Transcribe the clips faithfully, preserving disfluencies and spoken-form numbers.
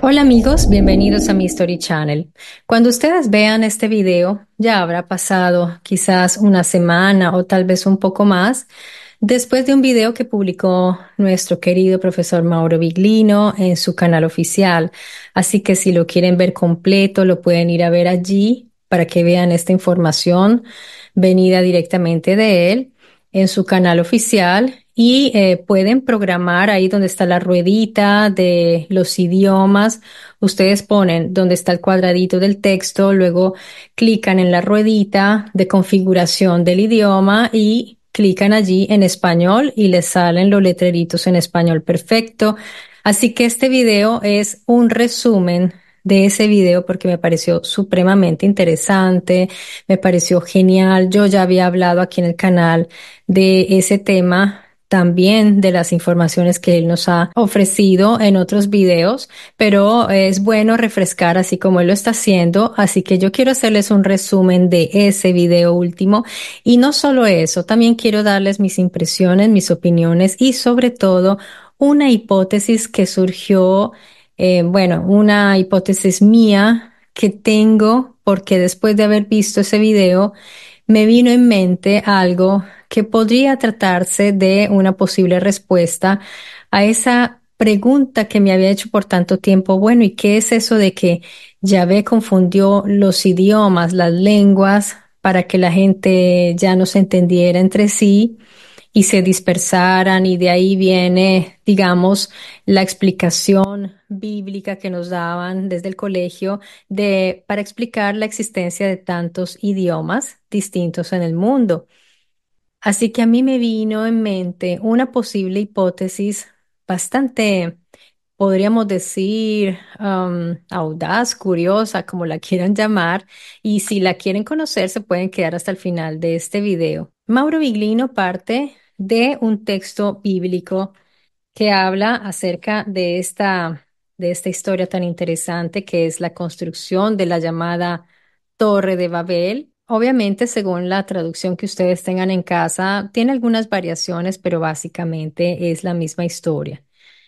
Hola amigos, bienvenidos a mi Story Channel. Cuando ustedes vean este video, ya habrá pasado quizás una semana o tal vez un poco más después de un video que publicó nuestro querido profesor Mauro Biglino en su canal oficial. Así que si lo quieren ver completo, lo pueden ir a ver allí para que vean esta información venida directamente de él en su canal oficial. Y eh, pueden programar ahí donde está la ruedita de los idiomas. Ustedes ponen donde está el cuadradito del texto, luego clican en la ruedita de configuración del idioma y clican allí en español y les salen los letreritos en español perfecto. Así que este video es un resumen de ese video porque me pareció supremamente interesante, me pareció genial. Yo ya había hablado aquí en el canal de ese tema, también de las informaciones que él nos ha ofrecido en otros videos, pero es bueno refrescar así como él lo está haciendo. Así que yo quiero hacerles un resumen de ese video último y no solo eso, también quiero darles mis impresiones, mis opiniones y sobre todo una hipótesis que surgió, eh, bueno, una hipótesis mía que tengo porque después de haber visto ese video, me vino en mente algo que podría tratarse de una posible respuesta a esa pregunta que me había hecho por tanto tiempo. Bueno, ¿y qué es eso de que Yahvé confundió los idiomas, las lenguas, para que la gente ya no se entendiera entre sí y se dispersaran? Y de ahí viene, digamos, la explicación bíblica que nos daban desde el colegio de, para explicar la existencia de tantos idiomas distintos en el mundo. Así que a mí me vino en mente una posible hipótesis bastante, podríamos decir, um, audaz, curiosa, como la quieran llamar, y si la quieren conocer, se pueden quedar hasta el final de este video. Mauro Biglino parte de un texto bíblico que habla acerca de esta, de esta historia tan interesante que es la construcción de la llamada Torre de Babel. Obviamente, según la traducción que ustedes tengan en casa, tiene algunas variaciones, pero básicamente es la misma historia.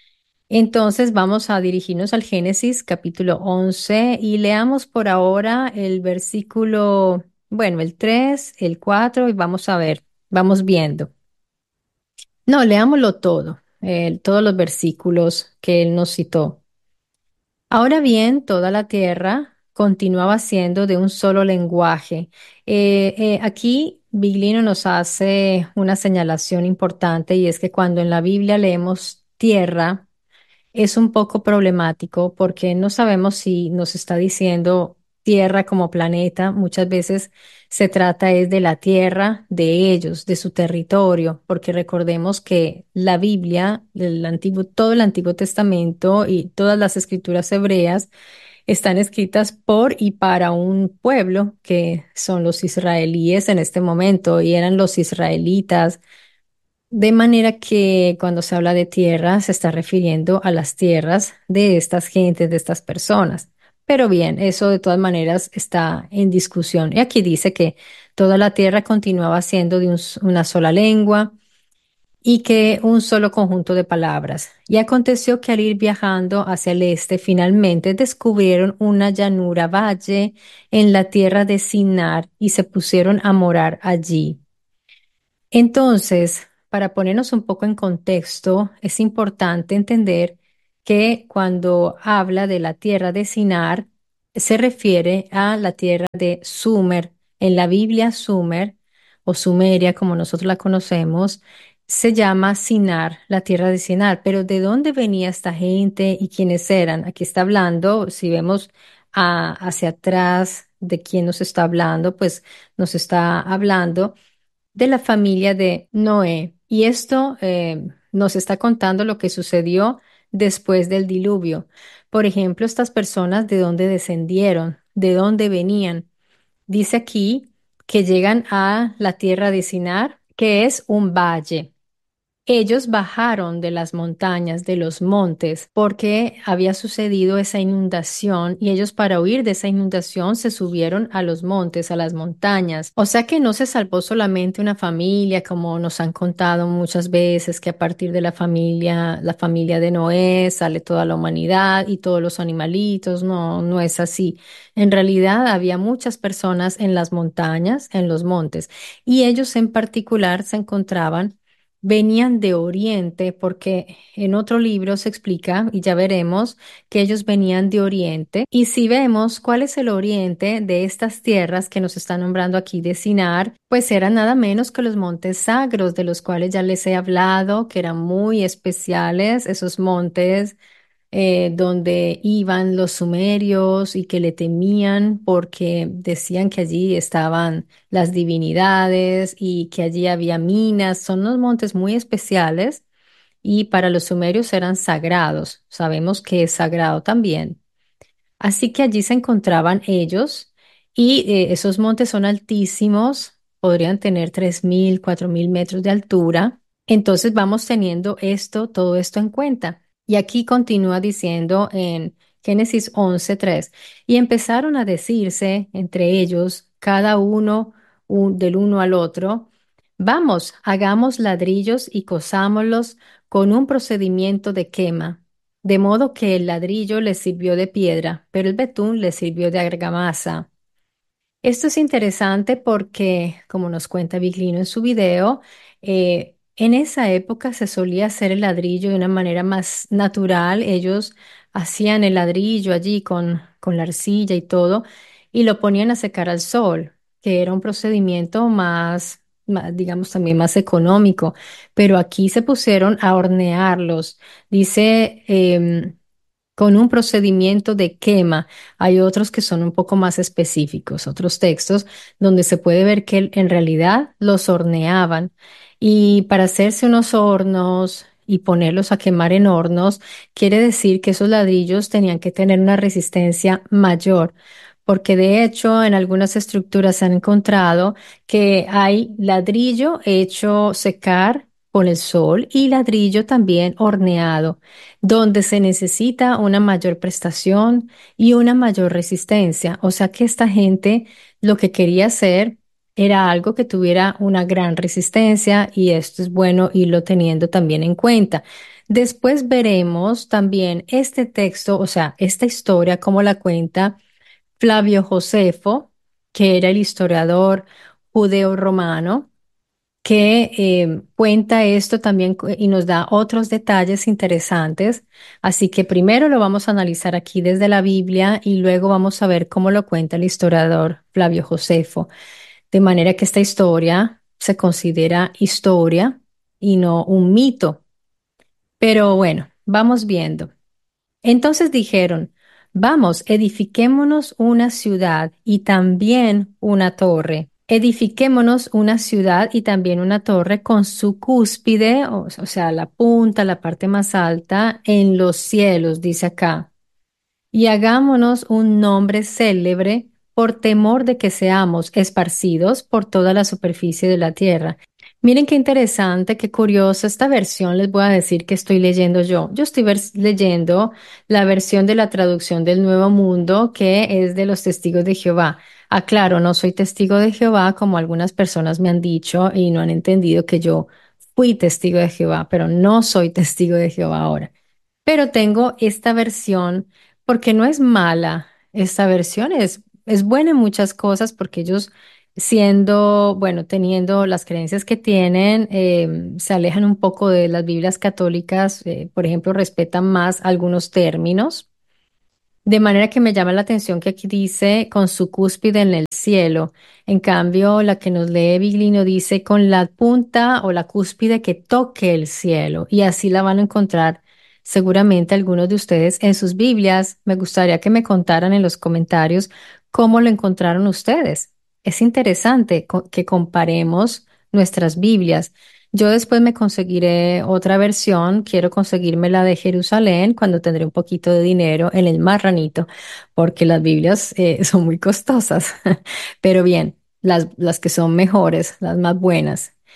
Entonces vamos a dirigirnos al Génesis capítulo once y leamos por ahora el versículo, bueno, el tres, el cuatro y vamos a ver, vamos viendo. No, leámoslo todo, eh, todos los versículos que él nos citó. Ahora bien, toda la tierra continuaba siendo de un solo lenguaje. Eh, eh, aquí Biglino nos hace una señalación importante y es que cuando en la Biblia leemos tierra, es un poco problemático porque no sabemos si nos está diciendo Tierra como planeta. Muchas veces se trata es de la tierra de ellos, de su territorio, porque recordemos que la Biblia, el antiguo, todo el Antiguo Testamento y todas las escrituras hebreas están escritas por y para un pueblo que son los israelíes en este momento y eran los israelitas, de manera que cuando se habla de tierra se está refiriendo a las tierras de estas gentes, de estas personas. Pero bien, eso de todas maneras está en discusión. Y aquí dice que toda la tierra continuaba siendo de un s- una sola lengua y que un solo conjunto de palabras. Y aconteció que al ir viajando hacia el este, finalmente descubrieron una llanura valle en la tierra de Sinar y se pusieron a morar allí. Entonces, para ponernos un poco en contexto, es importante entender que cuando habla de la tierra de Sinar, se refiere a la tierra de Sumer. En la Biblia, Sumer o Sumeria, como nosotros la conocemos, se llama Sinar, la tierra de Sinar. Pero ¿de dónde venía esta gente y quiénes eran? Aquí está hablando, si vemos a- hacia atrás de quién nos está hablando, pues nos está hablando de la familia de Noé. Y esto eh, nos está contando lo que sucedió después del diluvio. Por ejemplo, estas personas de dónde descendieron, de dónde venían. Dice aquí que llegan a la tierra de Sinar, que es un valle. Ellos bajaron de las montañas, de los montes, porque había sucedido esa inundación y ellos para huir de esa inundación se subieron a los montes, a las montañas. O sea que no se salvó solamente una familia, como nos han contado muchas veces, que a partir de la familia, la familia de Noé sale toda la humanidad y todos los animalitos. No, no es así. En realidad había muchas personas en las montañas, en los montes, y ellos en particular se encontraban venían de Oriente, porque en otro libro se explica, y ya veremos, que ellos venían de Oriente. Y si vemos cuál es el Oriente de estas tierras que nos está nombrando aquí de Sinar, pues eran nada menos que los montes sagros, de los cuales ya les he hablado, que eran muy especiales, esos montes eh, donde iban los sumerios y que le temían porque decían que allí estaban las divinidades y que allí había minas. Son unos montes muy especiales y para los sumerios eran sagrados. Sabemos que es sagrado también. Así que allí se encontraban ellos y eh, esos montes son altísimos, podrían tener tres mil, cuatro mil metros de altura. Entonces vamos teniendo esto, todo esto en cuenta. Y aquí continúa diciendo en Génesis once tres, y empezaron a decirse entre ellos, cada uno un- del uno al otro, vamos, hagamos ladrillos y cosámoslos con un procedimiento de quema. De modo que el ladrillo le sirvió de piedra, pero el betún le sirvió de argamasa. Esto es interesante porque, como nos cuenta Viglino en su video, eh, en esa época se solía hacer el ladrillo de una manera más natural. Ellos hacían el ladrillo allí con, con la arcilla y todo y lo ponían a secar al sol, que era un procedimiento más, más, digamos, también más económico. Pero aquí se pusieron a hornearlos. Dice... em, con un procedimiento de quema. Hay otros que son un poco más específicos, otros textos donde se puede ver que en realidad los horneaban. Y para hacerse unos hornos y ponerlos a quemar en hornos, quiere decir que esos ladrillos tenían que tener una resistencia mayor. Porque de hecho en algunas estructuras se han encontrado que hay ladrillo hecho secar con el sol y ladrillo también horneado donde se necesita una mayor prestación y una mayor resistencia. O sea que esta gente lo que quería hacer era algo que tuviera una gran resistencia y esto es bueno irlo teniendo también en cuenta. Después veremos también este texto, o sea, esta historia, como la cuenta Flavio Josefo, que era el historiador judeo-romano que eh, cuenta esto también cu- y nos da otros detalles interesantes. Así que primero lo vamos a analizar aquí desde la Biblia y luego vamos a ver cómo lo cuenta el historiador Flavio Josefo. De manera que esta historia se considera historia y no un mito. Pero bueno, vamos viendo. Entonces dijeron, vamos, edifiquémonos una ciudad y también una torre. Edifiquémonos una ciudad y también una torre con su cúspide, o, o sea, la punta, la parte más alta, en los cielos, dice acá. Y hagámonos un nombre célebre por temor de que seamos esparcidos por toda la superficie de la tierra. Miren qué interesante, qué curioso. Esta versión les voy a decir que estoy leyendo yo. Yo estoy vers- leyendo la versión de la traducción del Nuevo Mundo, que es de los testigos de Jehová. Aclaro, no soy testigo de Jehová, como algunas personas me han dicho y no han entendido que yo fui testigo de Jehová, pero no soy testigo de Jehová ahora. Pero tengo esta versión porque no es mala. Esta versión es, es buena en muchas cosas porque ellos siendo, bueno, teniendo las creencias que tienen, eh, se alejan un poco de las Biblias católicas, eh, por ejemplo, respetan más algunos términos. De manera que me llama la atención que aquí dice con su cúspide en el cielo. En cambio, la que nos lee Biglino dice con la punta o la cúspide que toque el cielo. Y así la van a encontrar seguramente algunos de ustedes en sus Biblias. Me gustaría que me contaran en los comentarios cómo lo encontraron ustedes. Es interesante co- que comparemos nuestras Biblias. Yo después me conseguiré otra versión, quiero conseguirme la de Jerusalén cuando tendré un poquito de dinero en el marranito, porque las Biblias eh, son muy costosas. Pero bien, las, las que son mejores, las más buenas.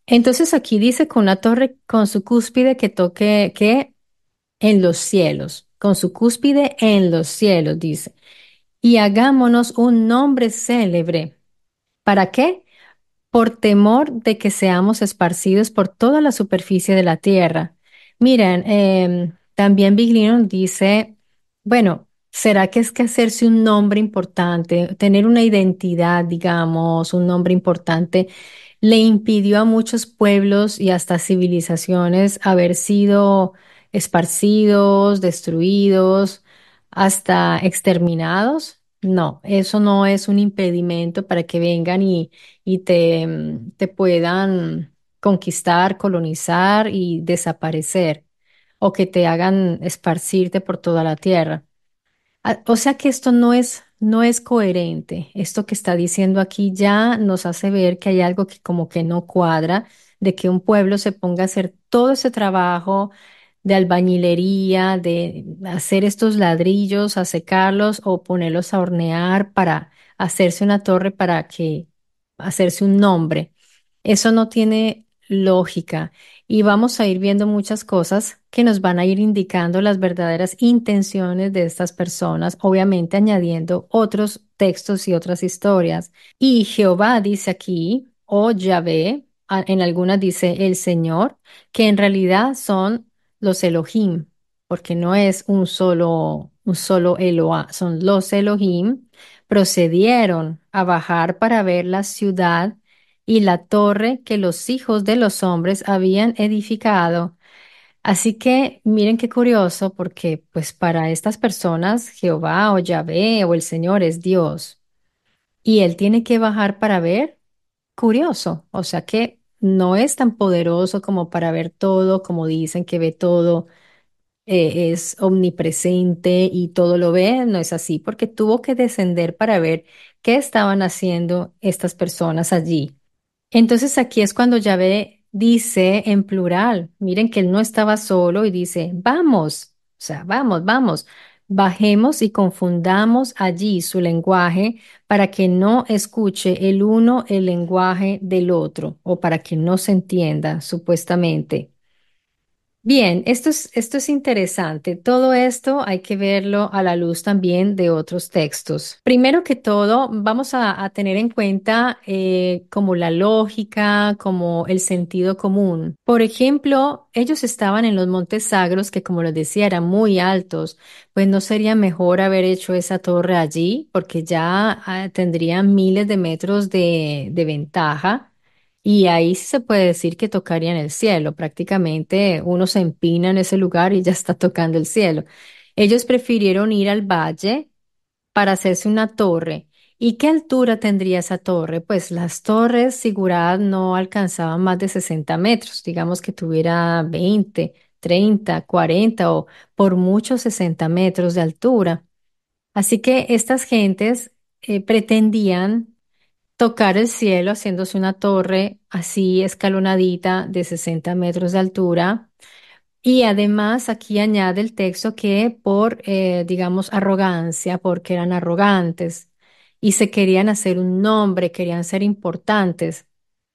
Entonces aquí dice con una torre con su cúspide que toque que en los cielos, con su cúspide en los cielos, dice. Y hagámonos un nombre célebre. ¿Para qué? Por temor de que seamos esparcidos por toda la superficie de la tierra. Miren, em, también Biglino dice, bueno, ¿será que es que hacerse un nombre importante, tener una identidad, digamos, un nombre importante, le impidió a muchos pueblos y hasta civilizaciones haber sido esparcidos, destruidos, hasta exterminados? No, eso no es un impedimento para que vengan y y te, mm, te puedan conquistar, colonizar y desaparecer, o que te hagan esparcirte por toda la tierra. Ah, O sea que esto no es, no es coherente. Esto que está diciendo aquí ya nos hace ver que hay algo que como que no cuadra, de que un pueblo se ponga a hacer todo ese trabajo de albañilería, de hacer estos ladrillos, a secarlos o ponerlos a hornear para hacerse una torre para que hacerse un nombre. Eso no tiene lógica y vamos a ir viendo muchas cosas que nos van a ir indicando las verdaderas intenciones de estas personas, obviamente añadiendo otros textos y otras historias. Y Jehová dice aquí, o Yahvé, a- en algunas dice el Señor, que en realidad son los Elohim, porque no es un solo, un solo Eloah, son los Elohim, procedieron a bajar para ver la ciudad y la torre que los hijos de los hombres habían edificado. Así que miren qué curioso, porque pues para estas personas Jehová o Yahvé o el Señor es Dios y él tiene que bajar para ver. Curioso, o sea que no es tan poderoso como para ver todo, como dicen que ve todo, eh, es omnipresente y todo lo ve, no es así, porque tuvo que descender para ver qué estaban haciendo estas personas allí. Entonces aquí es cuando Yahvé dice en plural, miren que él no estaba solo y dice, vamos, o sea, vamos, vamos, bajemos y confundamos allí su lenguaje para que no escuche el uno el lenguaje del otro o para que no se entienda supuestamente. Bien, esto es, esto es interesante. Todo esto hay que verlo a la luz también de otros textos. Primero que todo, vamos a, a tener en cuenta eh, como la lógica, como el sentido común. Por ejemplo, ellos estaban en los montes sagros que, como les decía, eran muy altos. Pues no sería mejor haber hecho esa torre allí, porque ya ah, tendrían miles de metros de, de ventaja. Y ahí sí se puede decir que tocarían el cielo. Prácticamente uno se empina en ese lugar y ya está tocando el cielo. Ellos prefirieron ir al valle para hacerse una torre. ¿Y qué altura tendría esa torre? Pues las torres Sigurat no alcanzaban más de sesenta metros, digamos que tuviera veinte, treinta, cuarenta o por mucho sesenta metros de altura. Así que estas gentes eh, pretendían tocar el cielo haciéndose una torre así escalonadita de sesenta metros de altura. Y además aquí añade el texto que por, eh, digamos, arrogancia, porque eran arrogantes y se querían hacer un nombre, querían ser importantes.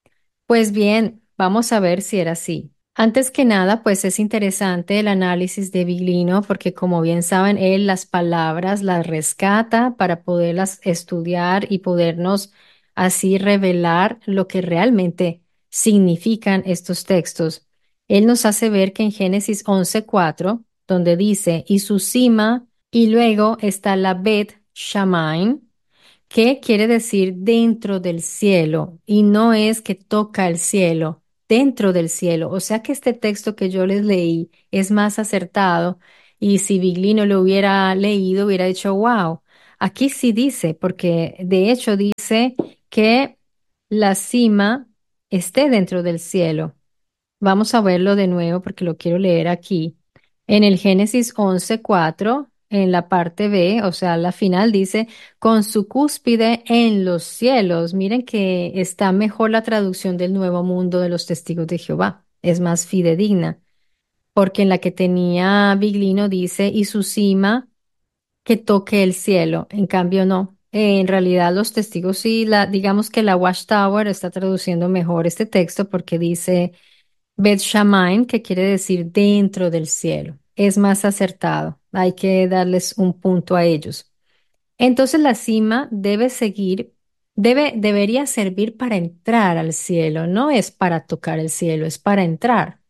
Pues bien, vamos a ver si era así. Antes que nada, pues es interesante el análisis de Biglino porque como bien saben, él las palabras las rescata para poderlas estudiar y podernos así revelar lo que realmente significan estos textos. Él nos hace ver que en Génesis once cuatro, donde dice, y su cima, y luego está la Bet Shamaim, ¿qué quiere decir dentro del cielo? Y no es que toca el cielo, dentro del cielo. O sea que este texto que yo les leí es más acertado y si Biglino lo hubiera leído, hubiera dicho, wow, aquí sí dice, porque de hecho dice que la cima esté dentro del cielo. Vamos a verlo de nuevo porque lo quiero leer aquí. En el Génesis once cuatro, en la parte B, o sea, la final dice, con su cúspide en los cielos. Miren que está mejor la traducción del Nuevo Mundo de los Testigos de Jehová. Es más fidedigna, porque en la que tenía Biglino dice, y su cima que toque el cielo. En cambio, no. Eh, en realidad los testigos sí, la, digamos que la Watchtower está traduciendo mejor este texto porque dice Bet Shammai, que quiere decir dentro del cielo. Es más acertado. Hay que darles un punto a ellos. Entonces la cima debe seguir, debe, debería servir para entrar al cielo. No es para tocar el cielo, es para entrar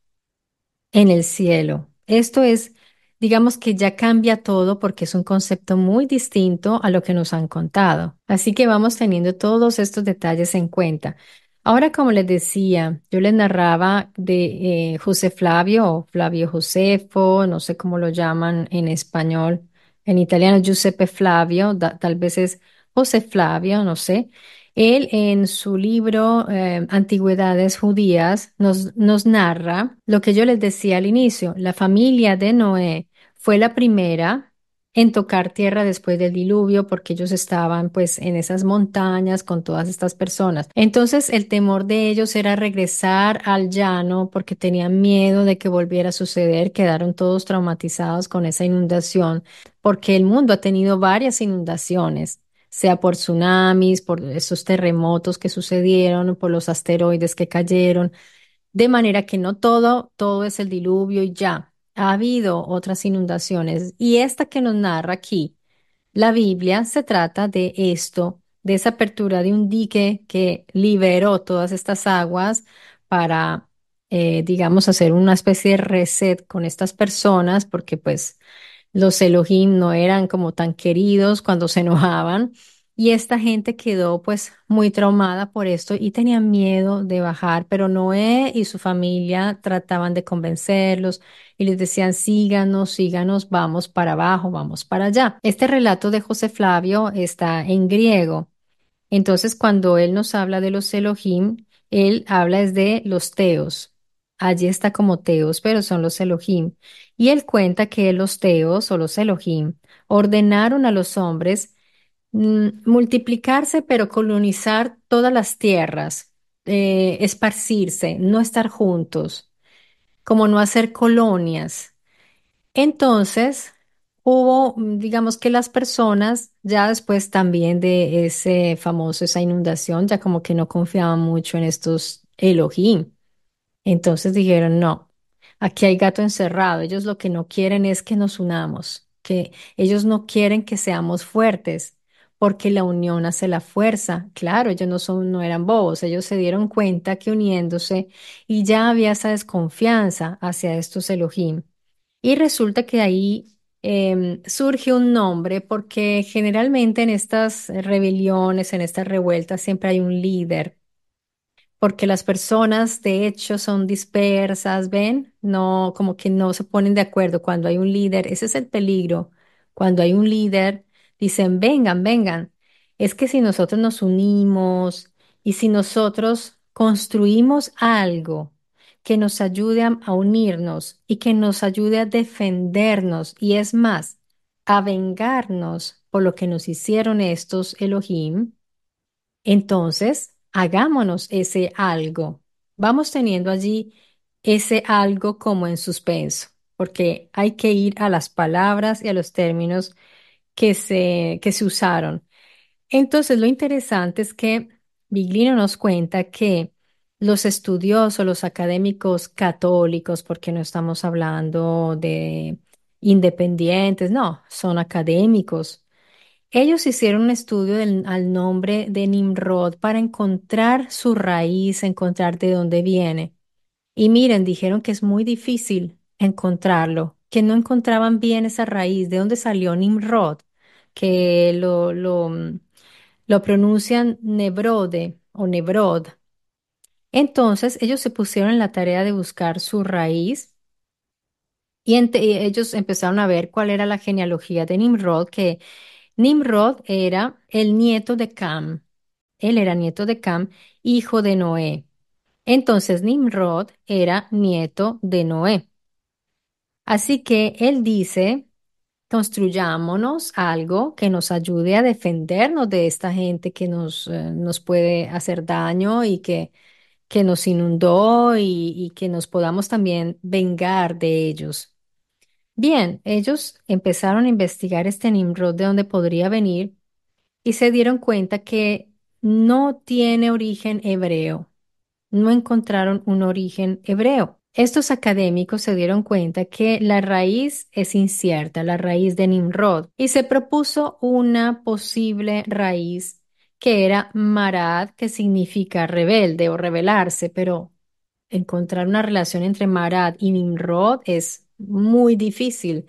en el cielo. Esto es, digamos que ya cambia todo porque es un concepto muy distinto a lo que nos han contado. Así que vamos teniendo todos estos detalles en cuenta. Ahora, como les decía, yo les narraba de eh, José Flavio o Flavio Josefo, no sé cómo lo llaman en español, en italiano Giuseppe Flavio, da- tal vez es José Flavio, no sé. Él en su libro eh, Antigüedades Judías nos, nos narra lo que yo les decía al inicio. La familia de Noé fue la primera en tocar tierra después del diluvio porque ellos estaban pues en esas montañas con todas estas personas. Entonces el temor de ellos era regresar al llano porque tenían miedo de que volviera a suceder. Quedaron todos traumatizados con esa inundación porque el mundo ha tenido varias inundaciones, sea por tsunamis, por esos terremotos que sucedieron, por los asteroides que cayeron, de manera que no todo, todo es el diluvio y ya. Ha habido otras inundaciones y esta que nos narra aquí la Biblia se trata de esto, de esa apertura de un dique que liberó todas estas aguas para, eh, digamos, hacer una especie de reset con estas personas, porque pues los Elohim no eran como tan queridos cuando se enojaban. Y esta gente quedó pues muy traumada por esto y tenían miedo de bajar, pero Noé y su familia trataban de convencerlos y les decían, síganos, síganos, vamos para abajo, vamos para allá. Este relato de José Flavio está en griego. Entonces, cuando él nos habla de los Elohim, él habla es de los teos. Allí está como teos, pero son los Elohim. Y él cuenta que los teos o los Elohim ordenaron a los hombres mm, multiplicarse, pero colonizar todas las tierras, eh, esparcirse, no estar juntos, como no hacer colonias. Entonces, hubo, mm, digamos que las personas, ya después también de ese famoso, esa inundación, ya como que no confiaban mucho en estos Elohim. Entonces dijeron, no, aquí hay gato encerrado. Ellos lo que no quieren es que nos unamos, que ellos no quieren que seamos fuertes, porque la unión hace la fuerza. Claro, ellos no son, no eran bobos, ellos se dieron cuenta que uniéndose y ya había esa desconfianza hacia estos Elohim. Y resulta que ahí em, surge un nombre, porque generalmente en estas rebeliones, en estas revueltas, siempre hay un líder porque las personas de hecho son dispersas, ¿ven? No, como que no se ponen de acuerdo cuando hay un líder. Ese es el peligro. Cuando hay un líder, dicen, vengan, vengan. Es que si nosotros nos unimos y si nosotros construimos algo que nos ayude a, a unirnos y que nos ayude a defendernos y es más, a vengarnos por lo que nos hicieron estos Elohim, entonces, hagámonos ese algo. Vamos teniendo allí ese algo como en suspenso, porque hay que ir a las palabras y a los términos que se, que se usaron. Entonces, lo interesante es que Biglino nos cuenta que los estudiosos, los académicos católicos, porque no estamos hablando de independientes, no, son académicos. Ellos hicieron un estudio del- al nombre de Nimrod para encontrar su raíz, encontrar de dónde viene. Y miren, dijeron que es muy difícil encontrarlo, que no encontraban bien esa raíz, de dónde salió Nimrod, que lo, lo, mm, lo pronuncian Nebrode o Nebrod. Entonces ellos se pusieron en la tarea de buscar su raíz y ente- y ellos empezaron a ver cuál era la genealogía de Nimrod, que Nimrod era el nieto de Cam. Él era nieto de Cam, hijo de Noé. Entonces Nimrod era nieto de Noé. Así que él dice, construyámonos algo que nos ayude a defendernos de esta gente que nos, eh, nos puede hacer daño y que, que nos inundó y, y que nos podamos también vengar de ellos. Bien, ellos empezaron a investigar este Nimrod de dónde podría venir y se dieron cuenta que no tiene origen hebreo, no encontraron un origen hebreo. Estos académicos se dieron cuenta que la raíz es incierta, la raíz de Nimrod, y se propuso una posible raíz que era Marad, que significa rebelde o rebelarse, pero encontrar una relación entre Marad y Nimrod es muy difícil.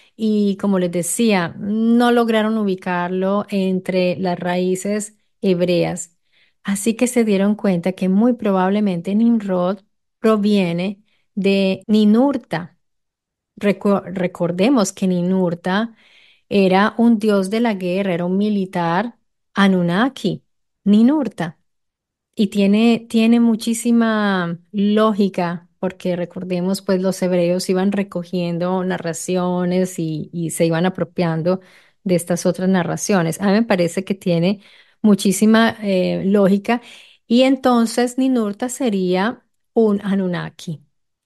Y como les decía, no lograron ubicarlo entre las raíces hebreas. Así que se dieron cuenta que muy probablemente Nimrod proviene de Ninurta. Recu- recordemos que Ninurta era un dios de la guerra, era un militar Anunnaki, Ninurta. Y tiene, tiene muchísima lógica, porque recordemos, pues los hebreos iban recogiendo narraciones y, y se iban apropiando de estas otras narraciones. A mí me parece que tiene muchísima eh, lógica. Y entonces Ninurta sería un Anunnaki,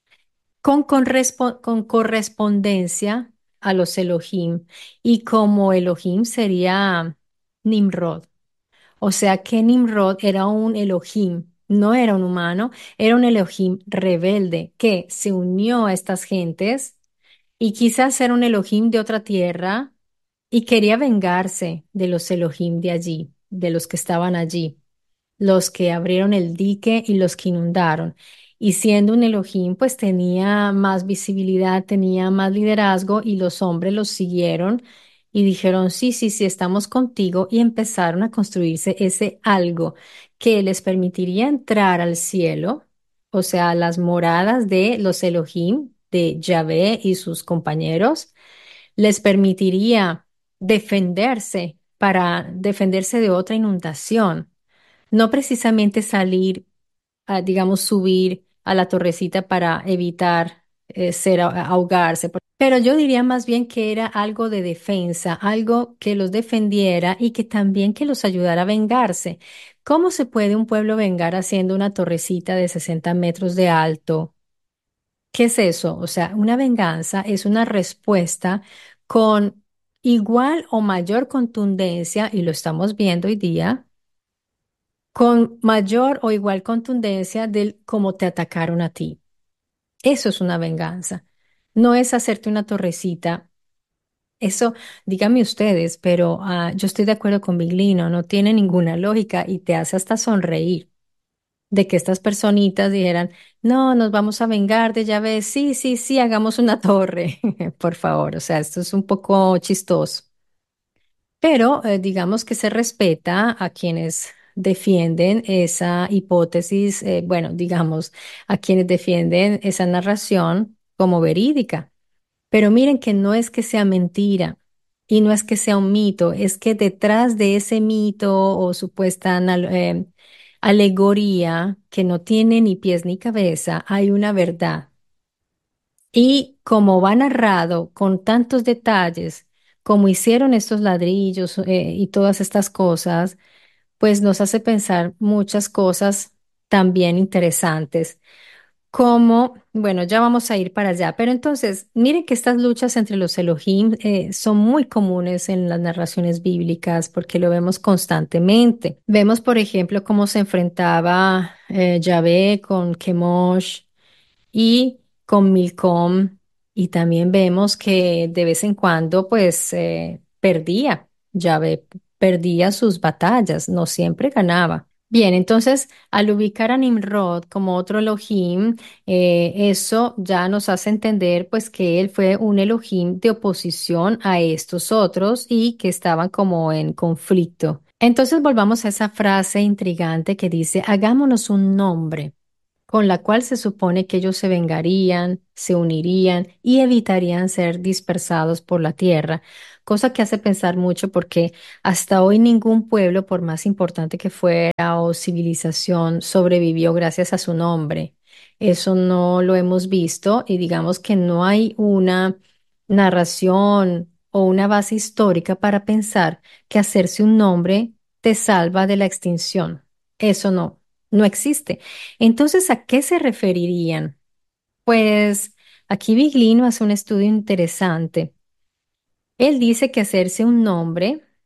con, correspo- con correspondencia a los Elohim. Y como Elohim sería Nimrod. O sea que Nimrod era un Elohim, no era un humano, era un Elohim rebelde que se unió a estas gentes y quizás era un Elohim de otra tierra y quería vengarse de los Elohim de allí, de los que estaban allí, los que abrieron el dique y los que inundaron. Y siendo un Elohim, pues tenía más visibilidad, tenía más liderazgo y los hombres los siguieron y dijeron, sí, sí, sí, estamos contigo y empezaron a construirse ese algo que les permitiría entrar al cielo, o sea, las moradas de los Elohim, de Yahvé y sus compañeros, les permitiría defenderse para defenderse de otra inundación. No precisamente salir, a, digamos, subir a la torrecita para evitar eh, ser a- ahogarse, por- pero yo diría más bien que era algo de defensa, algo que los defendiera y que también que los ayudara a vengarse. ¿Cómo se puede un pueblo vengar haciendo una torrecita de sesenta metros de alto? ¿Qué es eso? O sea, una venganza es una respuesta con igual o mayor contundencia, y lo estamos viendo hoy día con mayor o igual contundencia del cómo te atacaron a ti. Eso es una venganza. No es hacerte una torrecita. Eso, díganme ustedes, pero ah, yo estoy de acuerdo con Biglino, no tiene ninguna lógica y te hace hasta sonreír de que estas personitas dijeran, no, nos vamos a vengar de llave, sí, sí, sí, hagamos una torre, por favor. O sea, esto es un poco chistoso. Pero eh, digamos que se respeta a quienes defienden esa hipótesis, eh, bueno, digamos, a quienes defienden esa narración como verídica. Pero miren que no es que sea mentira y no es que sea un mito, es que detrás de ese mito o supuesta anal- eh, alegoría que no tiene ni pies ni cabeza, hay una verdad. Y como va narrado con tantos detalles, como hicieron estos ladrillos eh, y todas estas cosas, pues nos hace pensar muchas cosas también interesantes. Como, bueno, ya vamos a ir para allá, pero entonces, miren que estas luchas entre los Elohim eh, son muy comunes en las narraciones bíblicas porque lo vemos constantemente. Vemos, por ejemplo, cómo se enfrentaba eh, Yahvé con Chemosh y con Milcom, y también vemos que de vez en cuando pues eh, perdía, Yahvé perdía sus batallas, no siempre ganaba. Bien, entonces al ubicar a Nimrod como otro Elohim, eh, eso ya nos hace entender pues que él fue un Elohim de oposición a estos otros y que estaban como en conflicto. Entonces volvamos a esa frase intrigante que dice, hagámonos un nombre con la cual se supone que ellos se vengarían, se unirían y evitarían ser dispersados por la tierra, cosa que hace pensar mucho porque hasta hoy ningún pueblo, por más importante que fuera o civilización, sobrevivió gracias a su nombre. Eso no lo hemos visto y digamos que no hay una narración o una base histórica para pensar que hacerse un nombre te salva de la extinción. Eso no, no existe. Entonces, ¿a qué se referirían? Pues aquí Biglino hace un estudio interesante. Él dice que hacerse un nombre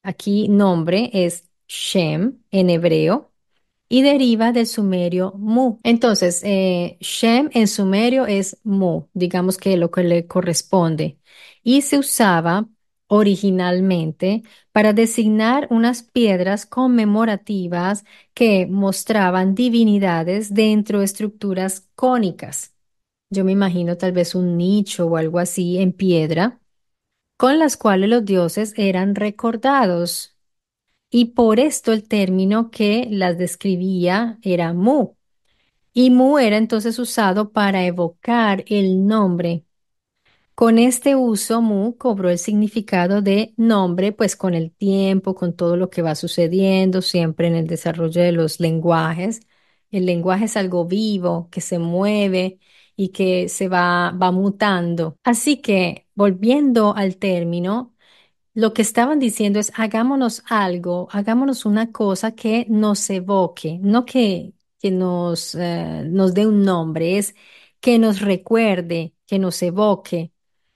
Aquí nombre es Shem en hebreo y deriva del sumerio Mu. Entonces, eh, Shem en sumerio es Mu, digamos que lo que le corresponde, y se usaba originalmente para designar unas piedras conmemorativas que mostraban divinidades dentro de estructuras cónicas. Yo me imagino tal vez un nicho o algo así en piedra, con las cuales los dioses eran recordados. Y por esto el término que las describía era Mu. Y Mu era entonces usado para evocar el nombre. Con este uso, Mu cobró el significado de nombre, pues con el tiempo, con todo lo que va sucediendo, siempre en el desarrollo de los lenguajes. El lenguaje es algo vivo, que se mueve y que se va, va mutando. Así que, volviendo al término, lo que estaban diciendo es, hagámonos algo, hagámonos una cosa que nos evoque, no que, que nos, eh, nos dé un nombre, es que nos recuerde, que nos evoque.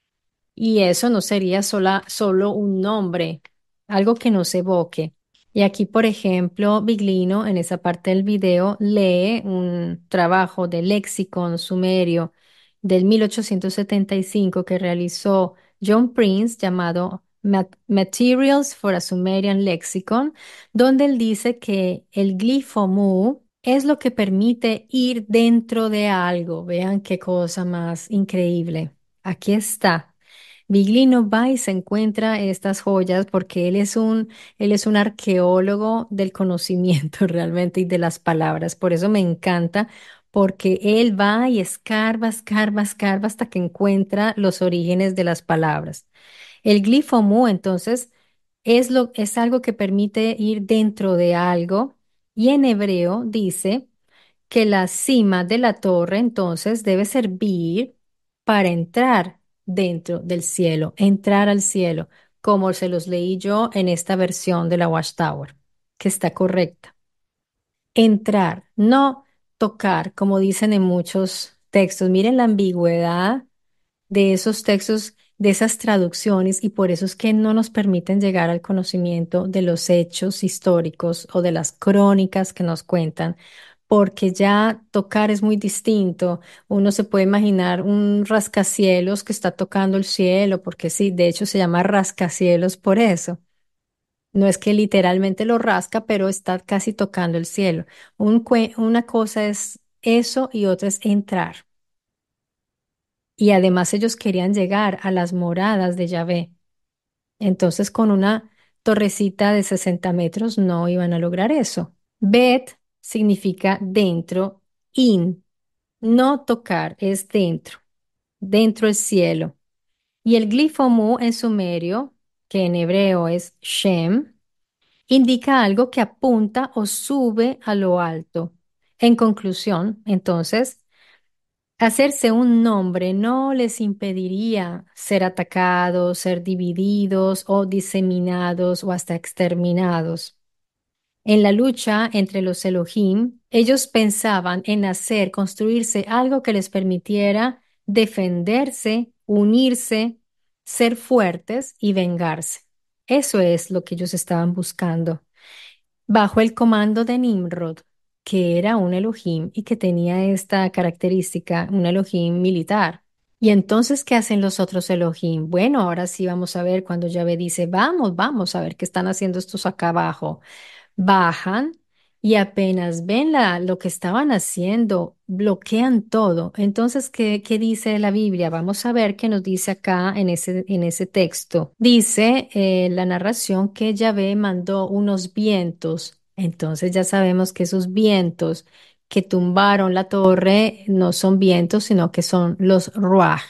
Y eso no sería sola, solo un nombre, algo que nos evoque. Y aquí, por ejemplo, Biglino en esa parte del video lee un trabajo de léxico sumerio del mil ochocientos setenta y cinco que realizó John Prince llamado Ma- Materials for a Sumerian Lexicon, donde él dice que el glifo mu es lo que permite ir dentro de algo. Vean qué cosa más increíble. Aquí está. Biglino va y se encuentra estas joyas porque él es un, él es un arqueólogo del conocimiento realmente y de las palabras. Por eso me encanta, porque él va y escarba, escarba, escarba hasta que encuentra los orígenes de las palabras. El glifo mu, entonces, es lo, es algo que permite ir dentro de algo y en hebreo dice que la cima de la torre entonces debe servir para entrar dentro del cielo, entrar al cielo, como se los leí yo en esta versión de la Watchtower, que está correcta. Entrar, no tocar, como dicen en muchos textos. Miren la ambigüedad de esos textos, de esas traducciones, y por eso es que no nos permiten llegar al conocimiento de los hechos históricos o de las crónicas que nos cuentan, porque ya tocar es muy distinto. Uno se puede imaginar un rascacielos que está tocando el cielo, porque sí, de hecho se llama rascacielos por eso. No es que literalmente lo rasca, pero está casi tocando el cielo. Un cue- una cosa es eso y otra es entrar. Y además ellos querían llegar a las moradas de Yahvé. Entonces con una torrecita de sesenta metros no iban a lograr eso. Bet significa dentro, in, no tocar, es dentro, dentro del cielo. Y el glifo mu en sumerio, que en hebreo es Shem, indica algo que apunta o sube a lo alto. En conclusión, entonces, hacerse un nombre no les impediría ser atacados, ser divididos o diseminados o hasta exterminados. En la lucha entre los Elohim, ellos pensaban en hacer, construirse algo que les permitiera defenderse, unirse, ser fuertes y vengarse. Eso es lo que ellos estaban buscando bajo el comando de Nimrod, que era un Elohim y que tenía esta característica, un Elohim militar. Y entonces, ¿qué hacen los otros Elohim? Bueno, ahora sí vamos a ver cuando Yahvé dice, vamos, vamos a ver qué están haciendo estos acá abajo. Bajan y apenas ven la, lo que estaban haciendo, bloquean todo. Entonces, ¿qué, qué dice la Biblia? Vamos a ver qué nos dice acá en ese, en ese texto. Dice eh, la narración que Yahvé mandó unos vientos. Entonces ya sabemos que esos vientos que tumbaron la torre no son vientos, sino que son los ruaj.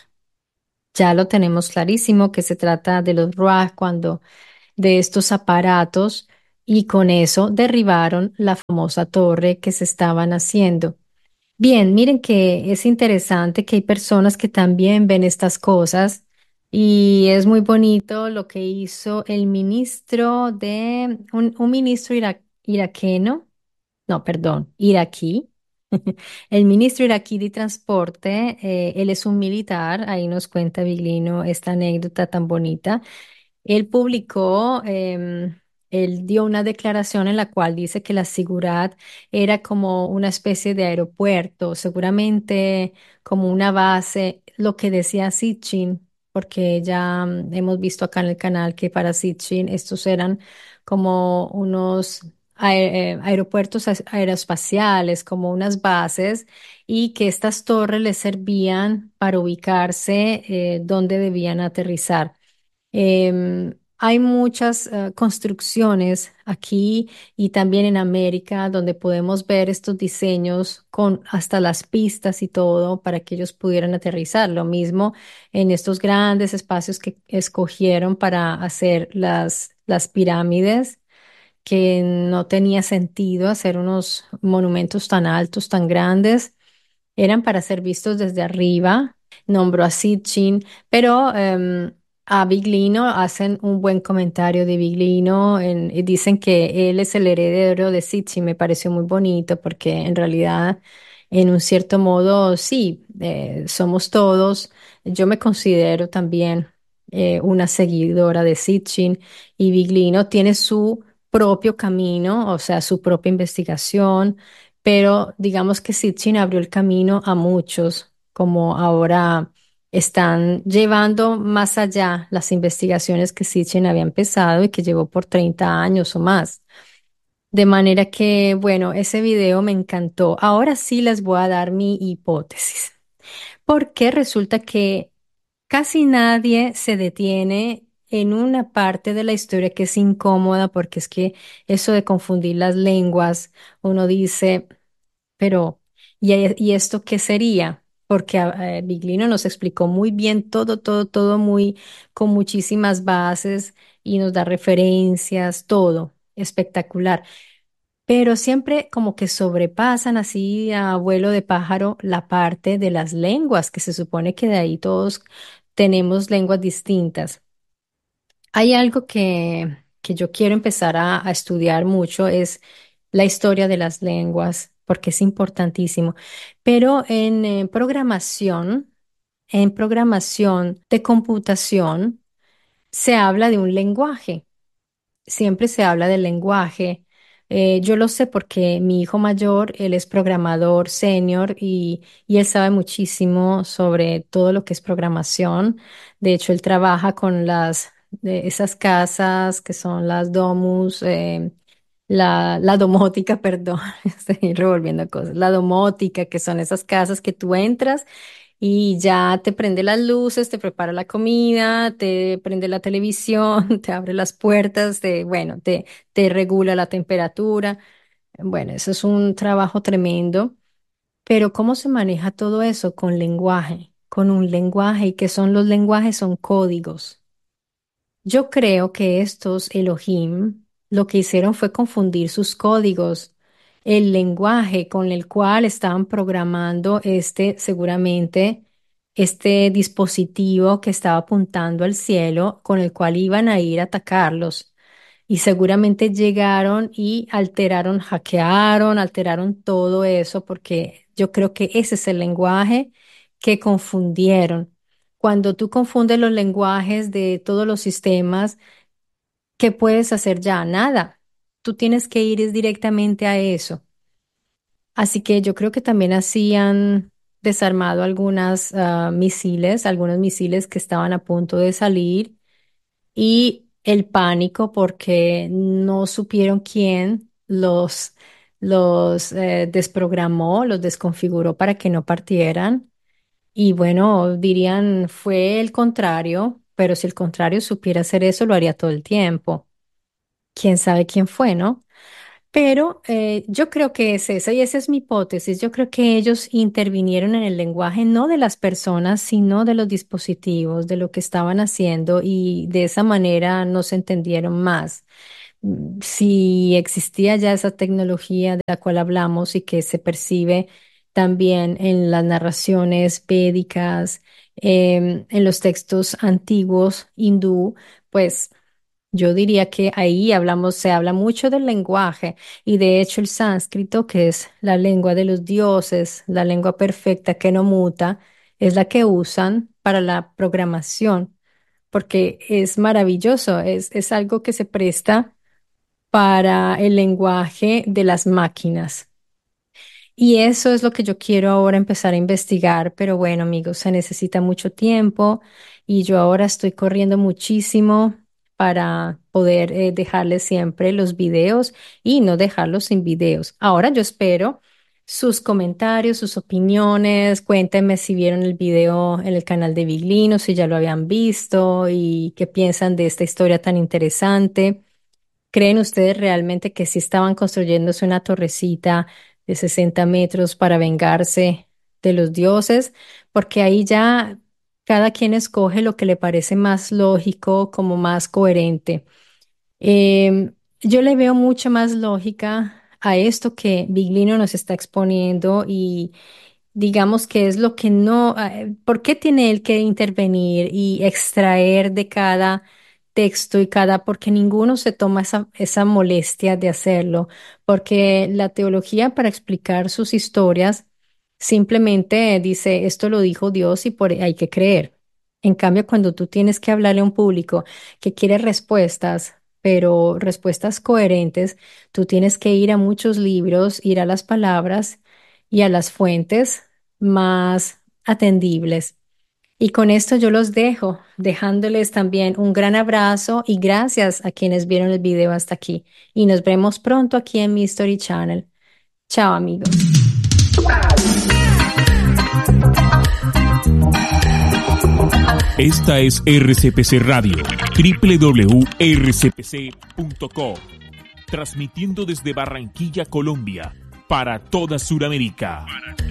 Ya lo tenemos clarísimo que se trata de los ruaj cuando de estos aparatos y con eso derribaron la famosa torre que se estaban haciendo. Bien, miren que es interesante que hay personas que también ven estas cosas y es muy bonito lo que hizo el ministro de, un, un ministro ira- iraqueno, no, perdón, iraquí. El ministro iraquí de Transporte, eh, él es un militar, ahí nos cuenta Viglino esta anécdota tan bonita. Él publicó em, él dio una declaración en la cual dice que la Sigurat era como una especie de aeropuerto, seguramente como una base, lo que decía Sitchin, porque ya mm, hemos visto acá en el canal que para Sitchin estos eran como unos ae- eh, aeropuertos as- aeroespaciales, como unas bases, y que estas torres les servían para ubicarse eh, donde debían aterrizar. Em, hay muchas eh, construcciones aquí y también en América donde podemos ver estos diseños con hasta las pistas y todo para que ellos pudieran aterrizar. Lo mismo en estos grandes espacios que escogieron para hacer las, las pirámides, que no tenía sentido hacer unos monumentos tan altos, tan grandes. Eran para ser vistos desde arriba. Nombró a Sitchin, pero em, a Biglino hacen un buen comentario de Biglino. En- y dicen que él es el heredero de Sitchin. Me pareció muy bonito porque en realidad, en un cierto modo, sí, eh, somos todos. Yo me considero también eh, una seguidora de Sitchin, y Biglino tiene su propio camino, o sea, su propia investigación, pero digamos que Sitchin abrió el camino a muchos, como ahora están llevando más allá las investigaciones que Sitchin había empezado y que llevó por treinta años o más. De manera que, bueno, ese video me encantó. Ahora sí les voy a dar mi hipótesis, porque resulta que casi nadie se detiene en una parte de la historia que es incómoda, porque es que eso de confundir las lenguas, uno dice... Pero, ¿y, e- y esto qué sería? Porque eh, Biglino nos explicó muy bien todo, todo, todo muy, con muchísimas bases y nos da referencias, todo espectacular. Pero siempre como que sobrepasan así a vuelo de pájaro la parte de las lenguas, que se supone que de ahí todos tenemos lenguas distintas. Hay algo que, que yo quiero empezar a, a estudiar mucho, es la historia de las lenguas, porque es importantísimo. Pero en eh, programación, en programación de computación, se habla de un lenguaje. Siempre se habla del lenguaje. Eh, yo lo sé porque mi hijo mayor, él es programador senior, y, y él sabe muchísimo sobre todo lo que es programación. De hecho, él trabaja con las, de esas casas que son las domus, eh, la, la domótica, perdón, estoy revolviendo cosas. La domótica, que son esas casas que tú entras y ya te prende las luces, te prepara la comida, te prende la televisión, te abre las puertas, te, bueno, te, te regula la temperatura. Bueno, eso es un trabajo tremendo, pero ¿cómo se maneja todo eso? Con lenguaje, con un lenguaje. ¿Y qué son los lenguajes? Son códigos. Yo creo que estos Elohim lo que hicieron fue confundir sus códigos, el lenguaje con el cual estaban programando este, seguramente, este dispositivo que estaba apuntando al cielo, con el cual iban a ir a atacarlos. Y seguramente llegaron y alteraron, hackearon, alteraron todo eso, porque yo creo que ese es el lenguaje que confundieron. Cuando tú confundes los lenguajes de todos los sistemas, ¿qué puedes hacer ya? Nada. Tú tienes que ir es directamente a eso. Así que yo creo que también así han desarmado algunas ah, misiles, algunos misiles que estaban a punto de salir, y el pánico porque no supieron quién los, los eh, desprogramó, los desconfiguró para que no partieran. Y bueno, dirían fue el contrario, pero si el contrario supiera hacer eso, lo haría todo el tiempo. Quién sabe quién fue, ¿no? Pero eh, yo creo que es esa, y esa es mi hipótesis. Yo creo que ellos intervinieron en el lenguaje no de las personas, sino de los dispositivos, de lo que estaban haciendo, y de esa manera no se entendieron más. Mm, Si existía ya esa tecnología de la cual hablamos y que se percibe también en las narraciones védicas, em, en los textos antiguos hindú, pues yo diría que ahí hablamos, se habla mucho del lenguaje, y de hecho el sánscrito, que es la lengua de los dioses, la lengua perfecta que no muta, es la que usan para la programación, porque es maravilloso, es, es algo que se presta. para el lenguaje de las máquinas. Y eso es lo que yo quiero ahora empezar a investigar, pero bueno, amigos, se necesita mucho tiempo y yo ahora estoy corriendo muchísimo para poder eh, dejarles siempre los videos y no dejarlos sin videos. Ahora yo espero sus comentarios, sus opiniones. Cuéntenme si vieron el video en el canal de Biglino, si ya lo habían visto y qué piensan de esta historia tan interesante. ¿Creen ustedes realmente que sí estaban construyéndose una torrecita de sesenta metros para vengarse de los dioses? Porque ahí ya cada quien escoge lo que le parece más lógico, como más coherente. Em, yo le veo mucha más lógica a esto que Biglino nos está exponiendo y digamos que es lo que no, eh, ¿por qué tiene él que intervenir y extraer de cada texto y cada, porque ninguno se toma esa, esa molestia de hacerlo, porque la teología para explicar sus historias simplemente dice, esto lo dijo Dios y por hay que creer. En cambio, cuando tú tienes que hablarle a un público que quiere respuestas, pero respuestas coherentes, tú tienes que ir a muchos libros, ir a las palabras y a las fuentes más atendibles. Y con esto yo los dejo, dejándoles también un gran abrazo y gracias a quienes vieron el video hasta aquí. Y nos vemos pronto aquí en mi History Channel. Chao, amigos. Esta es R C P C Radio, doble u doble u doble u punto r c p c punto co, transmitiendo desde Barranquilla, Colombia, para toda Sudamérica.